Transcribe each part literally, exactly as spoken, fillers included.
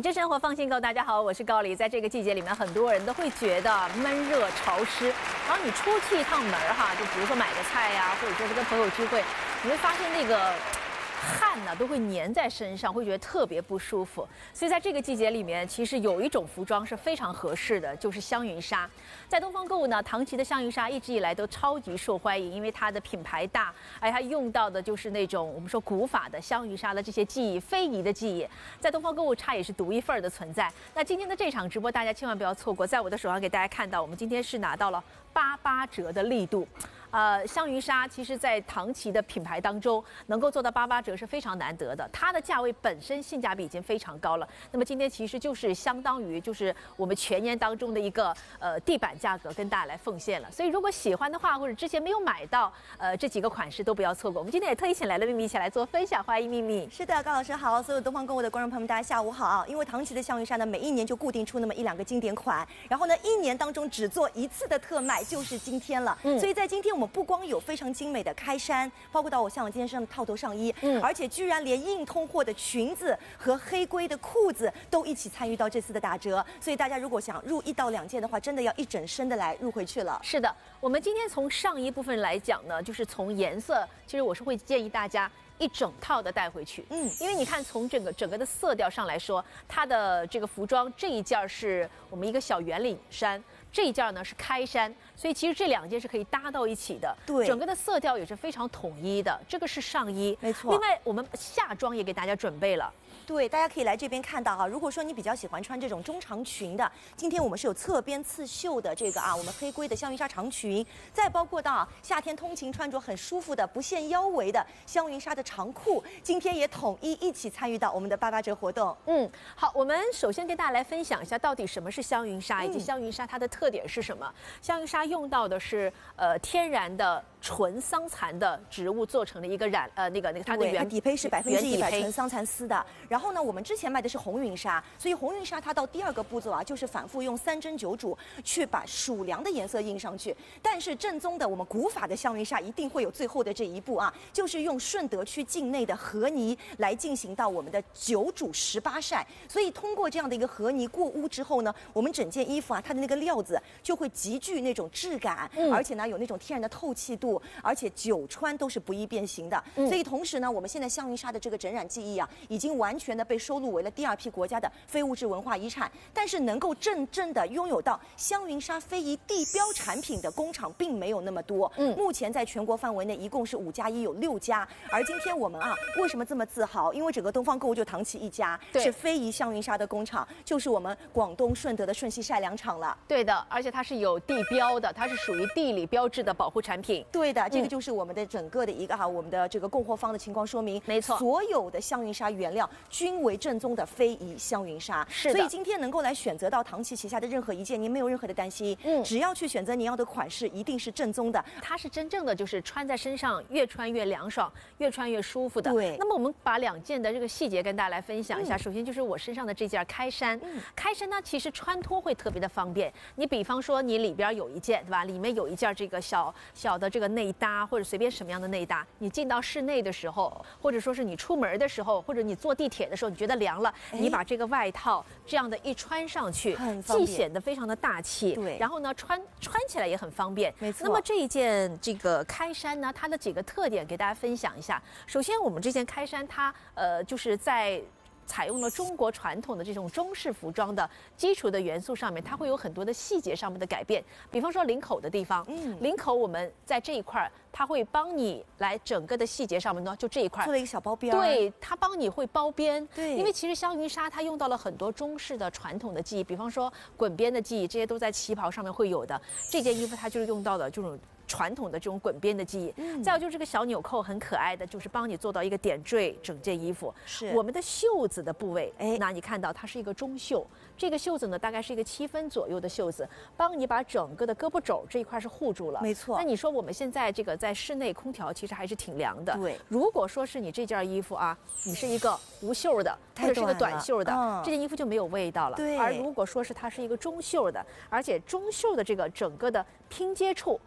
智生活放心购，大家好，我是高丽。在这个季节里面，很多人都会觉得闷热潮湿，然后你出去一趟门哈，就比如说买个菜呀、啊，或者说是跟朋友聚会，你会发现那个汗呢都会粘在身上，会觉得特别不舒服。所以在这个季节里面，其实有一种服装是非常合适的，就是香云纱。在东方购物呢，唐奇的香云纱一直以来都超级受欢迎，因为它的品牌大，而且它用到的就是那种我们说古法的香云纱的这些技艺，非遗的技艺，在东方购物它也是独一份的存在。那今天的这场直播，大家千万不要错过，在我的手上给大家看到，我们今天是拿到了八八折的力度。呃，香云纱其实，在唐奇的品牌当中，能够做到八八折是非常难得的。它的价位本身性价比已经非常高了。那么今天其实就是相当于就是我们全年当中的一个呃地板价格，跟大家来奉献了。所以如果喜欢的话，或者之前没有买到呃这几个款式，都不要错过。我们今天也特意请来了秘密一起来做分享，欢迎秘密。 是的，高老师好，所有东方购物的观众朋友们，大家下午好。因为唐奇的香云纱呢，每一年就固定出那么一两个经典款，然后呢，一年当中只做一次的特卖，就是今天了。嗯，所以在今天我们不光有非常精美的开衫，包括到我像我今天身上的套头上衣，嗯，而且居然连硬通货的裙子和黑龟的裤子都一起参与到这次的打折，所以大家如果想入一到两件的话，真的要一整身的来入回去了。 是的，我们今天从上衣部分来讲呢，就是从颜色，其实我是会建议大家一整套的带回去，嗯，因为你看从整个整个的色调上来说，它的这个服装这一件是我们一个小圆领衫，这一件呢是开衫，所以其实这两件是可以搭到一起的， 对， 整个的色调也是非常统一的。这个是上衣， 没错。 另外我们夏装也给大家准备了。 对，大家可以来这边看到哈。如果说你比较喜欢穿这种中长裙的，今天我们是有侧边刺绣的这个啊，我们黑龟的香云纱长裙，再包括到、啊、夏天通勤穿着很舒服的不限腰围的香云纱的长裤，今天也统一一起参与到我们的八八折活动。 嗯，好，我们首先跟大家来分享一下到底什么是香云纱，以及香云纱它的特点是什么。嗯、香云纱用到的是呃天然的纯桑蚕的植物做成的一个染呃那个那个它的原底胚是百分之一百纯桑蚕丝的。然后呢，我们之前卖的是红云纱，所以红云纱它到第二个步骤啊，就是反复用三针九煮去把属良的颜色印上去。但是正宗的我们古法的香云纱一定会有最后的这一步啊，就是用顺德区境内的河泥来进行到我们的九煮十八晒。所以通过这样的一个河泥过污之后呢，我们整件衣服啊，它的那个料子就会极具那种质感，嗯、而且呢有那种天然的透气度，而且久穿都是不易变形的。嗯、所以同时呢，我们现在香云纱的这个整染技艺啊，已经完全的被收录为了第二批国家的非物质文化遗产。但是能够真正的拥有到香云纱非遗地标产品的工厂并没有那么多。嗯，目前在全国范围内一共是五加一，有六家。而今天我们啊，为什么这么自豪？因为整个东方购物就唐奇一家，是非遗香云纱的工厂，就是我们广东顺德的顺熙晒良场了。 对的，而且它是有地标的，它是属于地理标志的保护产品。 对的，这个就是我们的整个的一个哈、啊，我们的这个供货方的情况说明。 没错， 所有的香云纱原料均为正宗的非遗香云纱。 是的， 所以今天能够来选择到唐奇旗下的任何一件，您没有任何的担心。嗯，只要去选择您要的款式，一定是正宗的。 它是真正的就是穿在身上越穿越凉爽，越穿越舒服的。 对。 那么我们把两件的这个细节跟大家来分享一下。嗯、首先就是我身上的这件开衫，嗯、开衫呢其实穿脱会特别的方便。你比方说你里边有一件对吧，里面有一件这个小小的这个内搭，或者随便什么样的内搭，你进到室内的时候，或者说是你出门的时候，或者你坐地铁的时候，你觉得凉了，你把这个外套这样的一穿上去，既显得非常的大气， 对， 然后呢穿穿起来也很方便。 没错。 那么这一件这个开衫呢，它的几个特点给大家分享一下。首先，我们这件开衫它呃就是在采用了中国传统的这种中式服装的基础的元素上面，它会有很多的细节上面的改变。比方说领口的地方，嗯，领口我们在这一块，它会帮你来整个的细节上面呢，就这一块做了一个小包边。 对，它帮你会包边。 对， 因为其实香云纱它用到了很多中式的传统的技艺，比方说滚边的技艺，这些都在旗袍上面会有的。这件衣服它就是用到的这种传统的这种滚边的技艺。嗯，再有就是这个小纽扣很可爱的，就是帮你做到一个点缀整件衣服。 是我们的袖子的部位，哎，那你看到它是一个中袖，这个袖子呢大概是一个七分左右的袖子，帮你把整个的胳膊肘这一块是护住了。 没错。 那你说我们现在这个在室内空调其实还是挺凉的。 对。 如果说是你这件衣服啊，你是一个无袖的，或者是一个短袖的，嗯、这件衣服就没有味道了。 对。 而如果说是它是一个中袖的，而且中袖的这个整个的拼接处。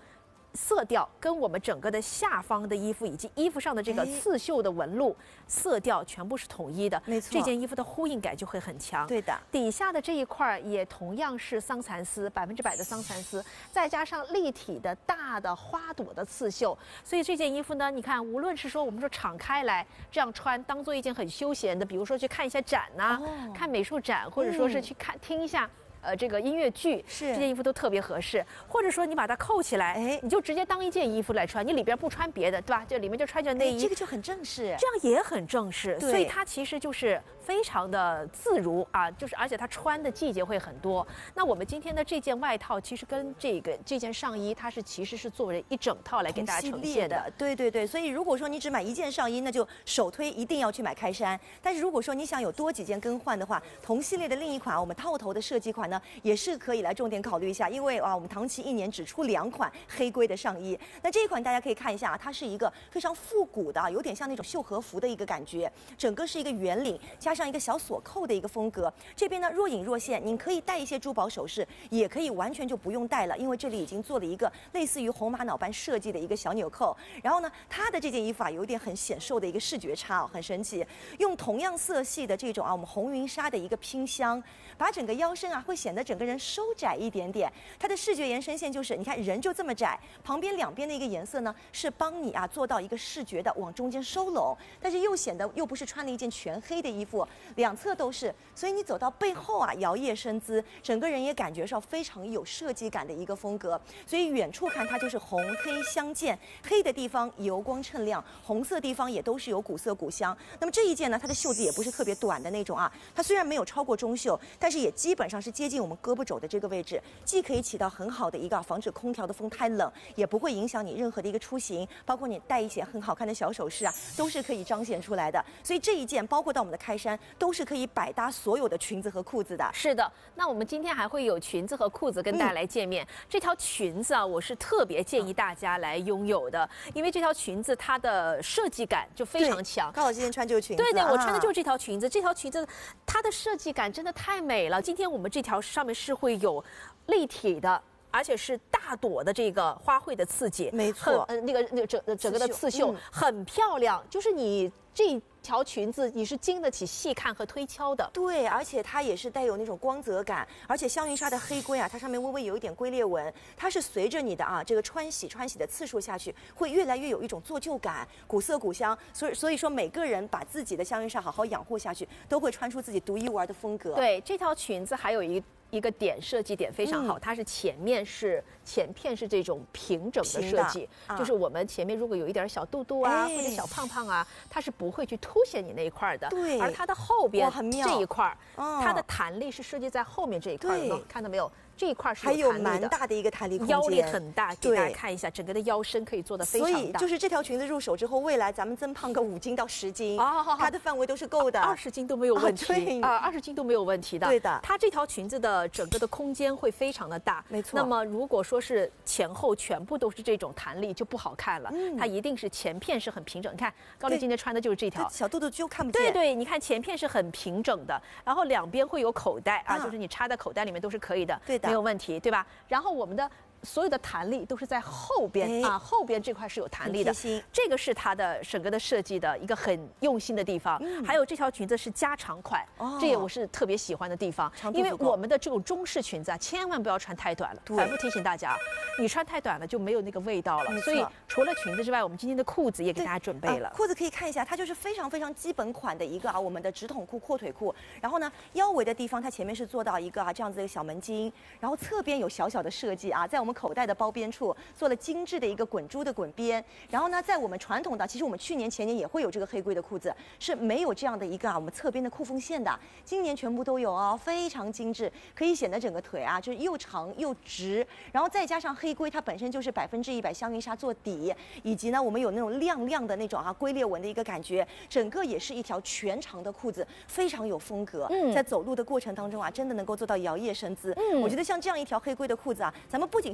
色调跟我们整个的下方的衣服以及衣服上的这个刺绣的纹路、色调全部是统一的， 没错， 这件衣服的呼应感就会很强。 对的， 底下的这一块也同样是桑蚕丝，百分之百的桑蚕丝，再加上立体的大的花朵的刺绣，所以这件衣服呢，你看，无论是说我们说敞开来这样穿，当做一件很休闲的，比如说去看一下展呐、啊哦，看美术展，或者说是去看、嗯、听一下。呃，这个音乐剧， 是这件衣服都特别合适，或者说你把它扣起来，哎，你就直接当一件衣服来穿，你里边不穿别的，对吧？这里面就穿着内衣， 这个就很正式， 这样也很正式，所以它其实就是非常的自如啊，就是而且它穿的季节会很多。那我们今天的这件外套，其实跟这个这件上衣，它是其实是作为一整套来给大家呈现的， 对对对。所以如果说你只买一件上衣，那就首推一定要去买开衫。但是如果说你想有多几件更换的话，同系列的另一款我们套头的设计款呢，也是可以来重点考虑一下，因为啊，我们唐琦一年只出两款黑龟的上衣。那这一款大家可以看一下啊，它是一个非常复古的，有点像那种绣和服的一个感觉，整个是一个圆领加上一个小锁扣的一个风格。这边呢若隐若现，您可以戴一些珠宝首饰，也可以完全就不用戴了，因为这里已经做了一个类似于红玛瑙般设计的一个小纽扣。然后呢，它的这件衣服啊，有一点很显瘦的一个视觉差哦，很神奇。用同样色系的这种啊，我们红云纱的一个拼镶，把整个腰身啊会显得整个人收窄一点点。它的视觉延伸线就是，你看人就这么窄，旁边两边的一个颜色呢是帮你啊做到一个视觉的往中间收拢，但是又显得又不是穿了一件全黑的衣服，两侧都是，所以你走到背后啊摇曳身姿，整个人也感觉上非常有设计感的一个风格。所以远处看它就是红黑相间，黑的地方油光衬亮，红色地方也都是有古色古香。那么这一件呢，它的袖子也不是特别短的那种啊，它虽然没有超过中袖，但是也基本上是接近我们胳膊肘的这个位置，既可以起到很好的一个防止空调的风太冷，也不会影响你任何的一个出行，包括你戴一些很好看的小首饰啊，都是可以彰显出来的。所以这一件包括到我们的开衫，都是可以百搭所有的裙子和裤子的。 是的，那我们今天还会有裙子和裤子跟大家来见面。嗯、这条裙子啊，我是特别建议大家来拥有的，因为这条裙子它的设计感就非常强。 高老今天穿这个裙子， 对对，我穿的就是这条裙子。啊、这条裙子它的设计感真的太美了。今天我们这条上面是会有立体的，而且是大朵的这个花卉的刺激， 没错， 呃，那个那个整整个的刺绣、嗯、很漂亮，就是你这条裙子你是经得起细看和推敲的。 对，而且它也是带有那种光泽感，而且香云纱的黑龟啊，它上面微微有一点龟裂纹，它是随着你的啊这个穿洗穿洗的次数下去，会越来越有一种做旧感，古色古香。所以所以说每个人把自己的香云纱好好养护下去，都会穿出自己独一无二的风格。 对，这条裙子还有一一个点设计点非常好， 嗯、 它是前面是前片是这种平整的设计，啊、就是我们前面如果有一点小肚肚啊、哎、或者小胖胖啊，它是不会去凸显你那一块的。 对， 而它的后边这一块， 哦、 它的弹力是设计在后面这一块的，看到没有？这一块是还有蛮大的一个弹力空间， 腰力很大，给大家看一下，整个的腰身可以做得非常大。 所以就是这条裙子入手之后，未来咱们增胖个五斤到十斤， 哦， 它的范围都是够的， 二十斤都没有问题啊，二十斤都没有问题的。 对的， 它这条裙子的整个的空间会非常的大， 没错。 那么如果说是前后全部都是这种弹力，就不好看了。嗯，它一定是前片是很平整。你看高丽今天穿的就是这条， 小肚肚就看不见。 对对，你看前片是很平整的，然后两边会有口袋啊，就是你插在口袋里面都是可以的， 对的， 没有问题，对吧？然后我们的所有的弹力都是在后边、哎、啊，后边这块是有弹力的，这个是它的整个的设计的一个很用心的地方。嗯、还有这条裙子是加长款，哦、这也我是特别喜欢的地方，因为我们的这种中式裙子啊，千万不要穿太短了。反复提醒大家，你穿太短了就没有那个味道了。所以除了裙子之外，我们今天的裤子也给大家准备了。 啊、裤子可以看一下，它就是非常非常基本款的一个啊，我们的直筒裤、阔腿裤。然后呢，腰围的地方它前面是做到一个啊这样子的一个小门襟，然后侧边有小小的设计啊，在我们口袋的包边处做了精致的一个滚珠的滚边。然后呢，在我们传统的，其实我们去年前年也会有这个黑龟的裤子，是没有这样的一个啊我们侧边的裤缝线的，今年全部都有哦，非常精致，可以显得整个腿啊就是又长又直。然后再加上黑龟它本身就是百分之一百香云纱做底，以及呢我们有那种亮亮的那种啊龟裂纹的一个感觉，整个也是一条全长的裤子，非常有风格。嗯，在走路的过程当中啊，真的能够做到摇曳身姿。嗯，我觉得像这样一条黑龟的裤子啊，咱们不仅是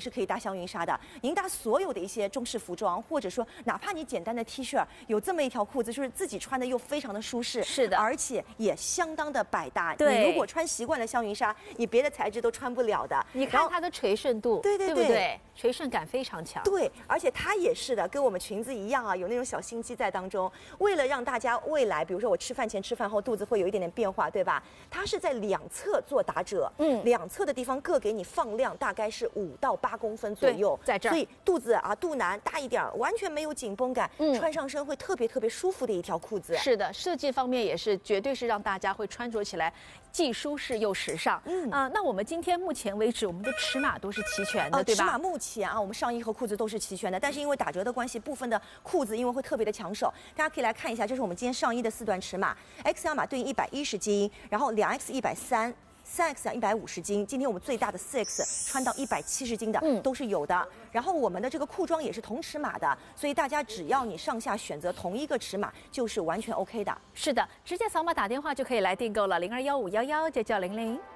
是可以搭香云纱的。您搭所有的一些中式服装，或者说哪怕你简单的 T 恤，有这么一条裤子，就是自己穿的又非常的舒适， 是的， 而且也相当的百搭。 对， 你如果穿习惯了香云纱，你别的材质都穿不了的。 你看它的垂顺度， 对对对， 对不对？垂顺感非常强。 对，而且它也是的，跟我们裙子一样啊，有那种小心机在当中。为了让大家未来，比如说我吃饭前、吃饭后肚子会有一点点变化，对吧？它是在两侧做打褶，嗯，两侧的地方各给你放量，大概是五到八公分左右， 在这儿， 所以肚子啊肚腩大一点，完全没有紧绷感，嗯，穿上身会特别特别舒服的一条裤子。 是的，设计方面也是绝对是让大家会穿着起来既舒适又时尚。嗯啊、呃，那我们今天目前为止，我们的尺码都是齐全的， 呃、 对吧？ 尺码目前啊，我们上衣和裤子都是齐全的，但是因为打折的关系，部分的裤子因为会特别的抢手，大家可以来看一下，这是我们今天上衣的四段尺码 ，X L 码对应一百一十斤，然后两 X 一百三。三 X 啊，一百五十斤。今天我们最大的四 X 穿到一百七十斤的，嗯，都是有的。然后我们的这个裤装也是同尺码的，所以大家只要你上下选择同一个尺码，就是完全 OK 的。 是的，直接扫码打电话就可以来订购了，零二幺五幺幺九九零零。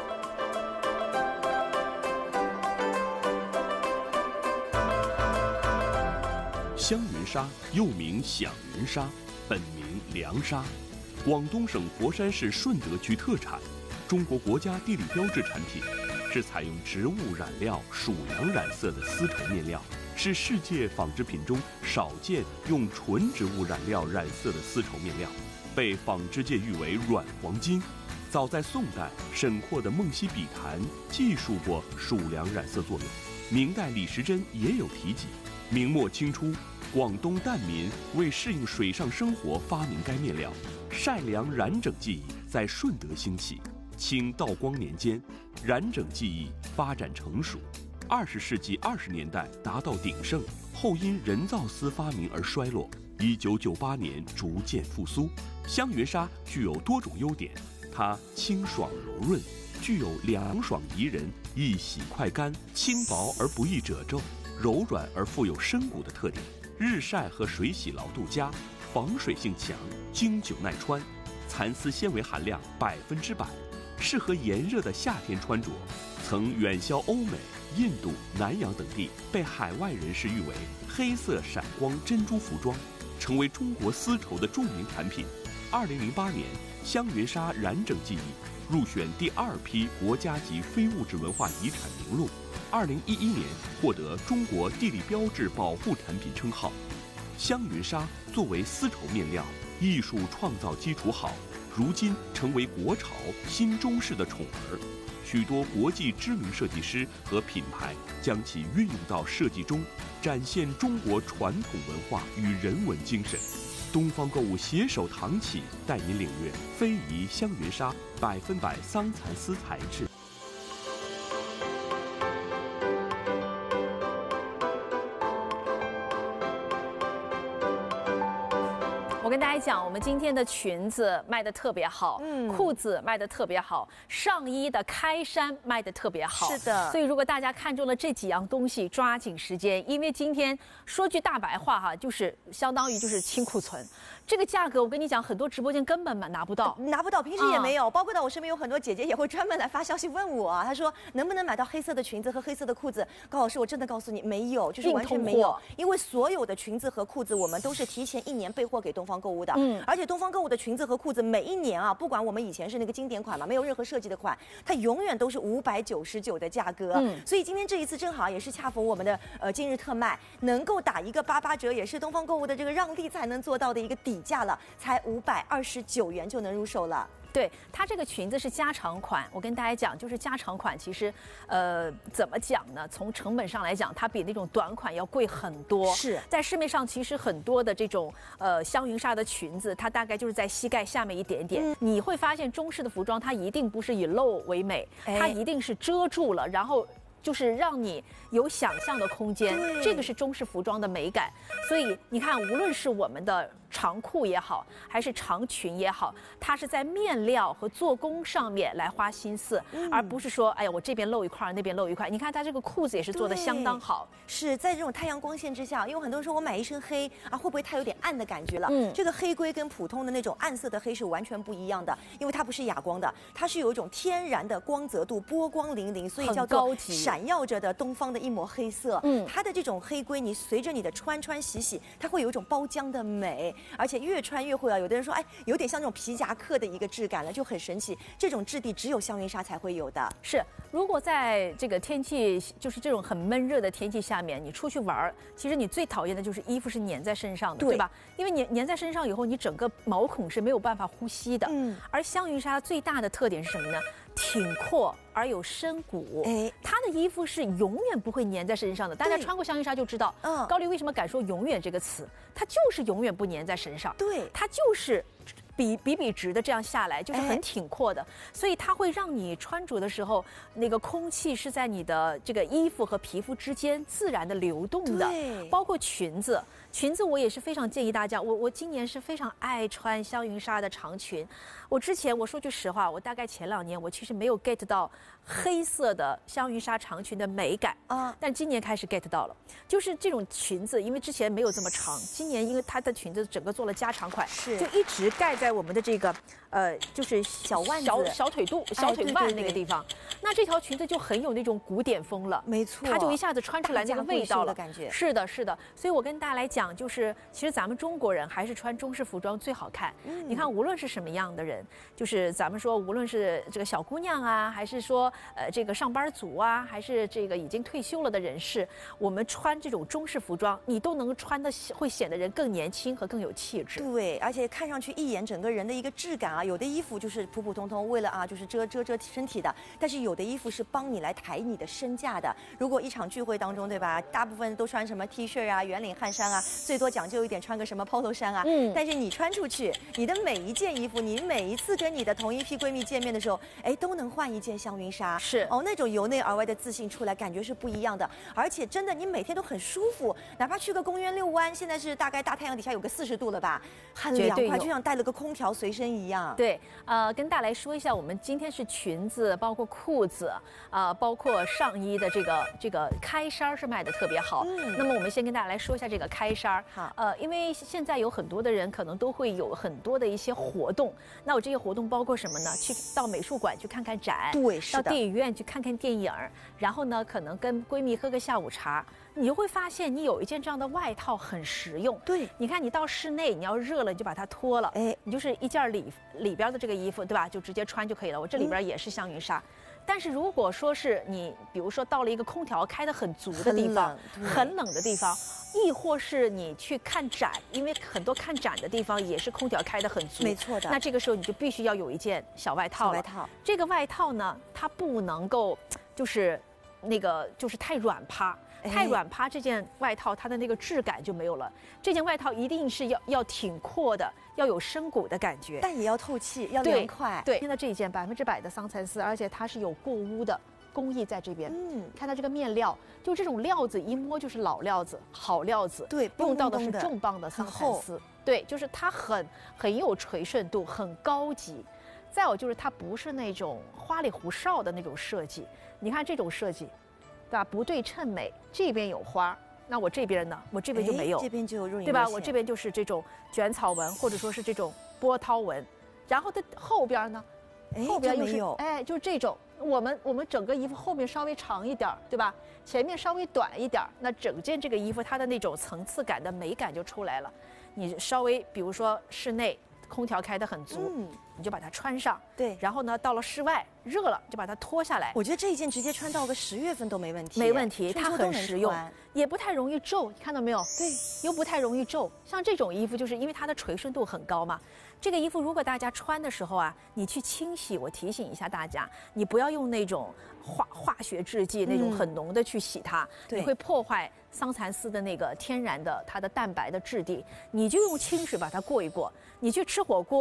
香云纱又名响云纱，本名凉纱，广东省佛山市顺德区特产，中国国家地理标志产品，是采用植物染料鼠粮染色的丝绸面料，是世界纺织品中少见用纯植物染料染色的丝绸面料，被纺织界誉为软黄金。早在宋代，沈括的《梦溪笔谈》记述过鼠粮染色作用，明代李时珍也有提及。明末清初，广东疍民为适应水上生活发明该面料，晒粮染整技艺在顺德兴起。清道光年间，染整技艺发展成熟，二十世纪二十年代达到鼎盛，后因人造丝发明而衰落。一九九八年逐渐复苏。香云纱具有多种优点，它清爽柔润，具有凉爽宜人、易洗快干、轻薄而不易褶皱、柔软而富有深骨的特点。日晒和水洗牢度佳，防水性强，经久耐穿，蚕丝纤维含量百分之百，适合炎热的夏天穿着。曾远销欧美、印度、南洋等地，被海外人士誉为黑色闪光珍珠服装，成为中国丝绸的著名产品。二零零八年，香云纱染整技艺入选第二批国家级非物质文化遗产名录。二零一一年获得中国地理标志保护产品称号。香云纱作为丝绸面料，艺术创造基础好，如今成为国潮新中式的宠儿。许多国际知名设计师和品牌将其运用到设计中，展现中国传统文化与人文精神。东方购物携手唐启，带您领略非遗香云纱百分百桑蚕丝材质。 我跟大家讲，我们今天的裙子卖的特别好，嗯，裤子卖的特别好，上衣的开衫卖的特别好， 是的。 所以如果大家看中了这几样东西，抓紧时间，因为今天说句大白话哈，就是相当于就是清库存。这个价格我跟你讲，很多直播间根本买拿不到， 呃、拿不到，平时也没有。嗯、包括到我身边有很多姐姐也会专门来发消息问我、啊，她说能不能买到黑色的裙子和黑色的裤子？高老师，我真的告诉你，没有，就是完全没有，因为所有的裙子和裤子我们都是提前一年备货给东方购物的。嗯，而且东方购物的裙子和裤子每一年啊，不管我们以前是那个经典款嘛，没有任何设计的款，它永远都是五百九十九的价格。嗯，所以今天这一次正好也是恰逢我们的呃今日特卖，能够打一个八八折，也是东方购物的这个让利才能做到的一个底价了，才五百二十九元就能入手了。 对，它这个裙子是加长款，我跟大家讲，就是加长款其实，呃，怎么讲呢？从成本上来讲，它比那种短款要贵很多。 是在市面上，其实很多的这种呃香云纱的裙子，它大概就是在膝盖下面一点点。嗯、你会发现中式的服装，它一定不是以露为美，哎、它一定是遮住了，然后就是让你有想象的空间。这个是中式服装的美感。所以你看，无论是我们的长裤也好，还是长裙也好，它是在面料和做工上面来花心思，嗯、而不是说，哎呀，我这边露一块，那边露一块。你看它这个裤子也是做的相当好。 是在这种太阳光线之下，因为很多人说我买一身黑啊，会不会太有点暗的感觉了？嗯，这个黑龟跟普通的那种暗色的黑是完全不一样的，因为它不是哑光的，它是有一种天然的光泽度，波光粼粼，所以叫做闪耀着的东方的一抹黑色。嗯，它的这种黑龟，你随着你的穿穿洗洗，它会有一种包浆的美，而且越穿越会啊。有的人说，哎，有点像那种皮夹克的一个质感了，就很神奇。这种质地只有香云纱才会有的。 是，如果在这个天气就是这种很闷热的天气下面，你出去玩，其实你最讨厌的就是衣服是粘在身上的， 对, 对吧？因为粘粘在身上以后，你整个毛孔是没有办法呼吸的。嗯，而香云纱最大的特点是什么呢？挺阔而有深骨，哎，它的衣服是永远不会粘在身上的。大家穿过香云纱就知道，嗯，高丽为什么敢说永远这个词？它就是永远不粘在身上， 对， 它就是笔笔笔直的这样下来，就是很挺阔的，所以它会让你穿着的时候，那个空气是在你的这个衣服和皮肤之间自然的流动的，包括裙子。裙子我也是非常建议大家，我我今年是非常爱穿香云纱的长裙。我之前我说句实话，我大概前两年我其实没有 get 到黑色的香云纱长裙的美感啊，但今年开始 get 到了，就是这种裙子，因为之前没有这么长，今年因为它的裙子整个做了加长款，是就一直盖在我们的这个呃就是小腕小小腿肚、小腿腕那个地方，那这条裙子就很有那种古典风了， 没错， 它就一下子穿出来那个味道了， 感觉是的，是的，所以我跟大家来讲。就是其实咱们中国人还是穿中式服装最好看。嗯，你看无论是什么样的人，就是咱们说无论是这个小姑娘啊，还是说呃这个上班族啊，还是这个已经退休了的人士，我们穿这种中式服装，你都能穿的会显得人更年轻和更有气质。 对，而且看上去一眼整个人的一个质感啊，有的衣服就是普普通通，为了啊就是遮遮遮身体的，但是有的衣服是帮你来抬你的身价的。如果一场聚会当中，对吧，大部分都穿什么 T 恤啊、圆领汗衫啊。最多讲究一点，穿个什么 polo 衫啊。嗯。但是你穿出去，你的每一件衣服，你每一次跟你的同一批闺蜜见面的时候，哎，都能换一件香云纱。 是。 哦，那种由内而外的自信出来，感觉是不一样的。而且真的，你每天都很舒服，哪怕去个公园遛弯，现在是大概大太阳底下有个四十度了吧，很凉快，就像带了个空调随身一样。 对，呃，跟大家来说一下，我们今天是裙子，包括裤子，啊、呃，包括上衣的这个这个开衫是卖的特别好。嗯。那么我们先跟大家来说一下这个开衫。好，呃，因为现在有很多的人可能都会有很多的一些活动，那我这些活动包括什么呢？去到美术馆去看看展， 对，是的， 到电影院去看看电影，然后呢，可能跟闺蜜喝个下午茶，你就会发现你有一件这样的外套很实用。 对， 你看你到室内，你要热了你就把它脱了，哎，你就是一件里里边的这个衣服，对吧？就直接穿就可以了。我这里边也是香云纱。嗯，但是如果说是你，比如说到了一个空调开得很足的地方，很 冷, 很冷的地方，亦或是你去看展，因为很多看展的地方也是空调开得很足， 没错的。 那这个时候你就必须要有一件小外套了。 小外套， 这个外套呢，它不能够就是那个就是太软趴。太软趴，这件外套它的那个质感就没有了。这件外套一定是要要挺阔的，要有深骨的感觉， 但也要透气，要凉快。 对，现在这一件百分之百的桑蚕丝，而且它是有过污的工艺在这边。嗯，看它这个面料，就这种料子一摸就是老料子，好料子。 对， 用到的是重磅的桑蚕丝。对，就是它很很有垂顺度，很高级。再有就是它不是那种花里胡哨的那种设计，你看这种设计。对吧？不对称美，这边有花，那我这边呢？我这边就没有， 这边就有润， 对吧？我这边就是这种卷草纹，或者说是这种波涛纹，然后它后边呢，后边又是哎，就是这种。我们我们整个衣服后面稍微长一点，对吧？前面稍微短一点，那整件这个衣服它的那种层次感的美感就出来了。你稍微比如说室内空调开得很足，嗯，你就把它穿上， 对， 然后呢，到了室外热了就把它脱下来。 我觉得这一件直接穿到个十月份都没问题， 没问题，它很实用，也不太容易皱，你看到没有？ 对， 又不太容易皱。像这种衣服，就是因为它的垂顺度很高嘛。这个衣服如果大家穿的时候啊，你去清洗，我提醒一下大家，你不要用那种化化学制剂那种很浓的去洗它，嗯、你会破坏桑蚕丝的那个天然的它的蛋白的质地。你就用清水把它过一过。你去吃火锅。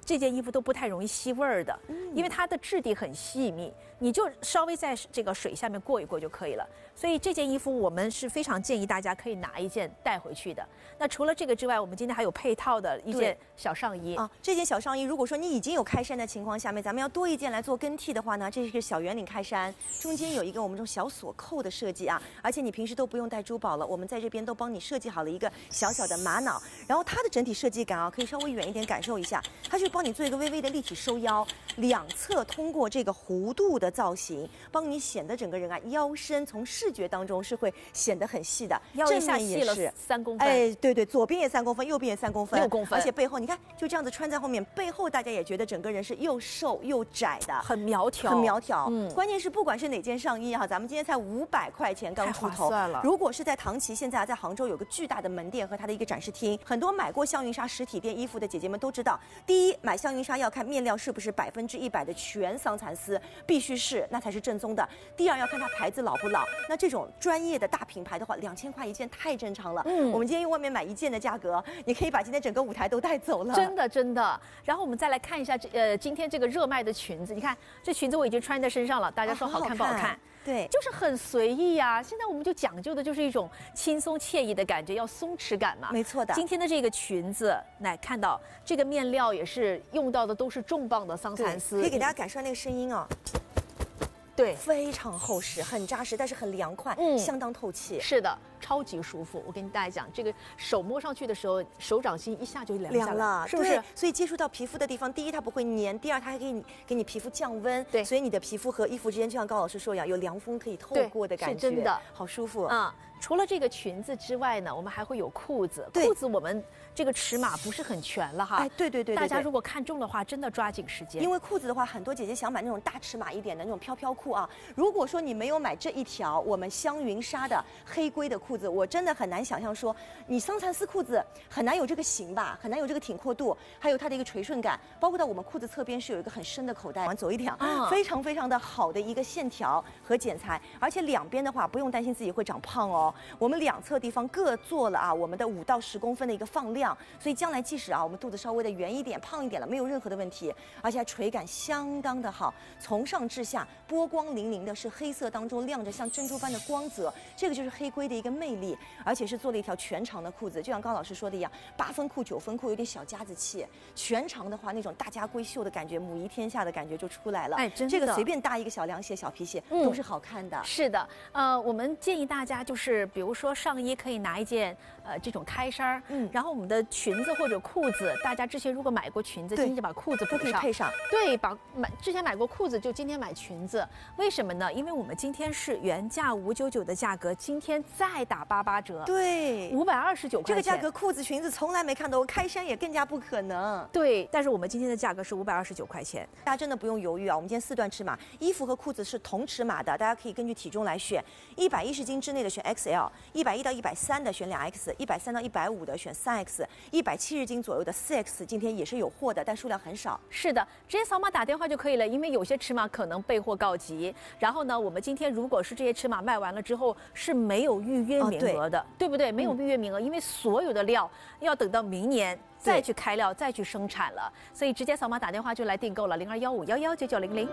这件衣服都不太容易吸味儿的，因为它的质地很细密，你就稍微在这个水下面过一过就可以了。所以这件衣服我们是非常建议大家可以拿一件带回去的。那除了这个之外，我们今天还有配套的一件小上衣啊。这件小上衣，如果说你已经有开衫的情况下面，咱们要多一件来做更替的话呢，这是个小圆领开衫，中间有一个我们这种小锁扣的设计啊，而且你平时都不用戴珠宝了，我们在这边都帮你设计好了一个小小的玛瑙，然后它的整体设计感啊，可以稍微远一点感受一下，它就帮你做一个微微的立体收腰，两侧通过这个弧度的造型，帮你显得整个人啊腰身从视觉当中是会显得很细的， 腰一下细了三公分， 哎，对对，左边也三公分，右边也三公分， 六公分， 而且背后你看就这样子穿在后面，背后大家也觉得整个人是又瘦又窄的， 很苗条， 很苗条。嗯，关键是不管是哪件上衣哈，咱们今天才五百块钱刚出头， 了。 如果是在唐奇，现在啊在杭州有个巨大的门店和它的一个展示厅，很多买过香云纱实体店衣服的姐姐们都知道，第一，买香云纱要看面料是不是百分之一百的全桑蚕丝，必须是，那才是正宗的。第二，要看它牌子老不老，那这种专业的大品牌的话，两千块一件太正常了。嗯，我们今天用外面买一件的价格，你可以把今天整个舞台都带走了。 真的真的。然后我们再来看一下这呃今天这个热卖的裙子，你看这裙子我已经穿在身上了，大家说好看不好看？ 对， 就是很随意呀、啊。现在我们就讲究的就是一种轻松惬意的感觉，要松弛感嘛。 没错的。 今天的这个裙子，来看到这个面料也是用到的都是重磅的桑蚕丝， 可以给大家感受那个声音啊。 对， 非常厚实，很扎实，但是很凉快，嗯，相当透气。 是的，超级舒服。我跟大家讲，这个手摸上去的时候，手掌心一下就凉下来了，是不是？ 所以接触到皮肤的地方，第一它不会黏，第二它还可以给你皮肤降温。 对， 所以你的皮肤和衣服之间，就像高老师说一样，有凉风可以透过的感觉， 是真的， 好舒服啊。除了这个裙子之外呢，我们还会有裤子。裤子我们这个尺码不是很全了哈。 哎，对对对。 大家如果看中的话，真的抓紧时间。 因为裤子的话，很多姐姐想买那种大尺码一点的那种飘飘裤啊。如果说你没有买这一条我们香云纱的黑龟的裤子，我真的很难想象说，你桑蚕丝裤子很难有这个型吧，很难有这个挺阔度，还有它的一个垂顺感，包括到我们裤子侧边是有一个很深的口袋，往左一点啊，非常非常的好的一个线条和剪裁，而且两边的话不用担心自己会长胖哦，我们两侧地方各做了啊我们的五到十公分的一个放量，所以将来即使啊我们肚子稍微的圆一点、胖一点了，没有任何的问题，而且垂感相当的好，从上至下波光粼粼的，是黑色当中亮着像珍珠般的光泽，这个就是黑龟的一个魅力，而且是做了一条全长的裤子，就像高老师说的一样，八分裤、九分裤，有点小家子气，全长的话那种大家闺秀的感觉，母仪天下的感觉就出来了。 哎，真的， 这个随便搭一个小凉鞋、小皮鞋、嗯、都是好看的。 是的，呃，我们建议大家就是，比如说上衣可以拿一件呃这种开衫，嗯，然后我们的裙子或者裤子，大家之前如果买过裙子，今天就把裤子补上， 可以配上。 对，把买之前买过裤子就今天买裙子，为什么呢？因为我们今天是原价五九九的价格，今天再打八八折， 对， 五百二十九块钱。 这个价格裤子裙子从来没看到过，开衫也更加不可能。 对，但是我们今天的价格是五百二十九块钱， 大家真的不用犹豫啊！我们今天四段尺码，衣服和裤子是同尺码的，大家可以根据体重来选。一百一十斤之内的选 X L， 一百一到一百三的选两 X， 一百三到一百五的选三 X， 一百七十斤左右的四 X， 今天也是有货的，但数量很少。 是的，直接扫码打电话就可以了，因为有些尺码可能备货告急。然后呢，我们今天如果是这些尺码卖完了之后是没有预约名额的，哦、对, 对不对？没有预约名额，因为所有的料要等到明年再去开料、再去生产了，所以直接扫码打电话就来订购了，零二幺五幺幺九九零零。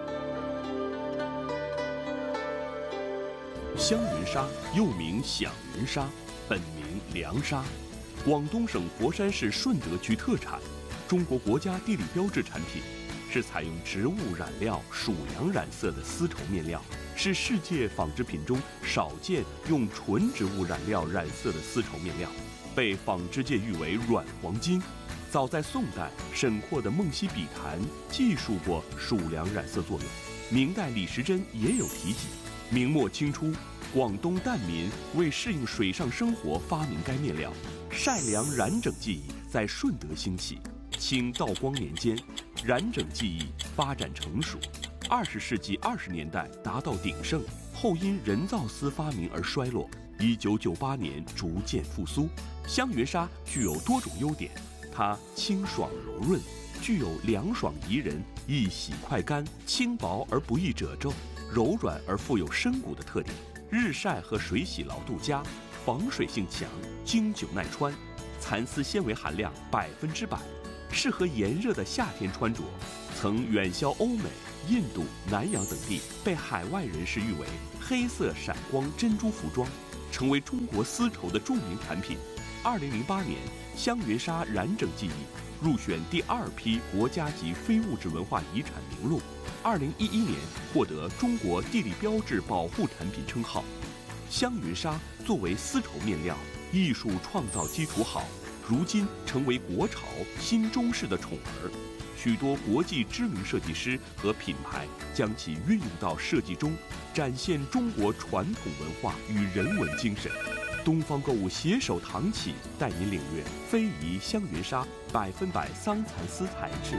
香云纱又名响云纱，本名凉纱，广东省佛山市顺德区特产，中国国家地理标志产品，是采用植物染料属羊染色的丝绸面料，是世界纺织品中少见用纯植物染料染色的丝绸面料，被纺织界誉为软黄金。早在宋代，沈括的《梦溪笔谈》记述过属良染色作用，明代李时珍也有提及。明末清初，广东疍民为适应水上生活发明该面料，晒凉染整技艺在顺德兴起。清道光年间，染整技艺发展成熟，二十世纪二十年代达到鼎盛，后因人造丝发明而衰落。一九九八年逐渐复苏。香云纱具有多种优点，它清爽柔润，具有凉爽宜人、易洗快干、轻薄而不易褶皱、柔软而富有深骨的特点。日晒和水洗牢度佳，防水性强，经久耐穿，蚕丝纤维含量百分之百， 适合炎热的夏天穿着，曾远销欧美、印度、南洋等地，被海外人士誉为黑色闪光珍珠服装，成为中国丝绸的著名产品。二零零八年，香云纱染整技艺入选第二批国家级非物质文化遗产名录。二零一一年获得中国地理标志保护产品称号。香云纱作为丝绸面料，艺术创造基础好，如今成为国潮新中式的宠儿。许多国际知名设计师和品牌将其运用到设计中，展现中国传统文化与人文精神。东方购物携手唐启，带您领略非遗香云纱百分百桑蚕丝材质。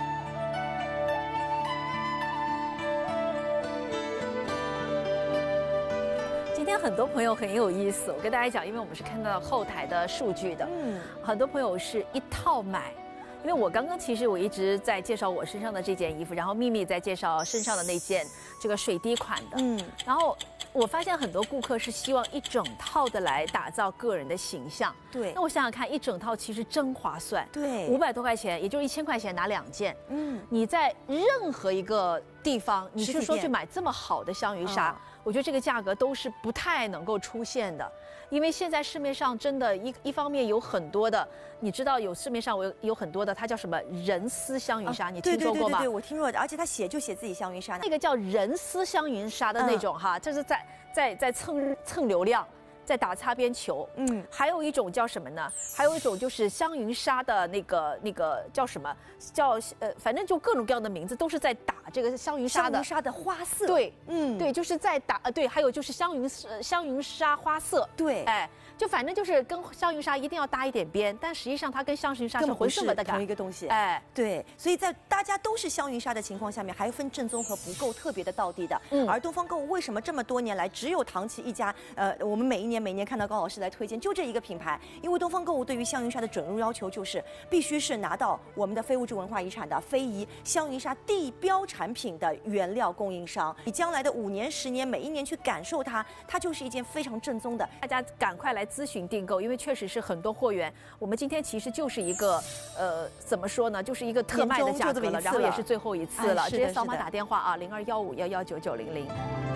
今天很多朋友很有意思，我跟大家讲，因为我们是看到后台的数据的，嗯，很多朋友是一套买。因为我刚刚其实我一直在介绍我身上的这件衣服，然后秘密在介绍身上的那件这个水滴款的，嗯，然后我发现很多顾客是希望一整套的来打造个人的形象， 对。 那我想想看，一整套其实真划算， 对， 五百多块钱，也就是一千块钱拿两件，嗯，你在任何一个地方，你是说去买这么好的香云纱，我觉得这个价格都是不太能够出现的。因为现在市面上真的一一方面有很多的，你知道有市面上有有很多的，它叫什么人丝香云纱，你听说过吗？ 对对对对，我听说，而且他写就写自己香云纱， 那个叫人丝香云纱的那种哈，这是在在在蹭蹭流量。在打擦边球，嗯，还有一种叫什么呢？还有一种就是香云纱的那个那个叫什么？叫呃，反正就各种各样的名字，都是在打这个香云纱的香云纱的花色。 对，嗯，对，就是在打呃，对，还有就是香云香云纱花色。 对， 哎，就反正就是跟香云纱一定要搭一点边，但实际上它跟香云纱是浑身的同一个东西。 哎， 对，所以在大家都是香云纱的情况下面，还分正宗和不够特别的道地的。嗯，而东方购物为什么这么多年来只有唐启一家？呃，我们每一年每年看到高老师来推荐，就这一个品牌，因为东方购物对于香云纱的准入要求就是必须是拿到我们的非物质文化遗产的非遗香云纱地标产品的原料供应商。你将来的五年、十年，每一年去感受它，它就是一件非常正宗的。 大家赶快来咨询订购，因为确实是很多货源。我们今天其实就是一个，呃，怎么说呢，就是一个特卖的价格了，然后也是最后一次了。 哎、 直接扫码打电话啊，零二幺五幺幺九九零零。